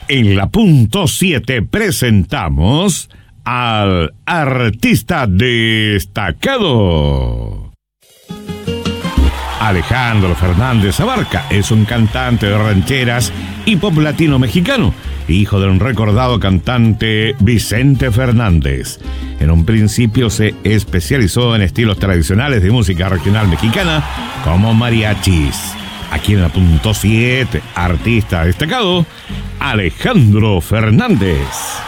En la punto 7 presentamos al artista destacado. Alejandro Fernández Abarca es un cantante de rancheras y pop latino mexicano, hijo de un recordado cantante Vicente Fernández. En un principio se especializó en estilos tradicionales de música regional mexicana como mariachis. Aquí en la punto 7, artista destacado, Alejandro Fernández.